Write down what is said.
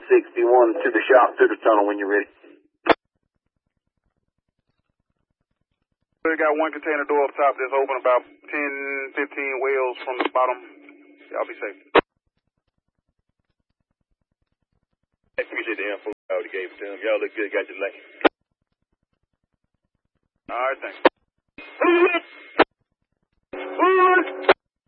161 to the shop, to the tunnel when you're ready. We got one container door up top that's open, about 10, 15 wells from the bottom. Y'all be safe. I appreciate the info I already gave it to him. Y'all look good, got your lane. All right, thanks.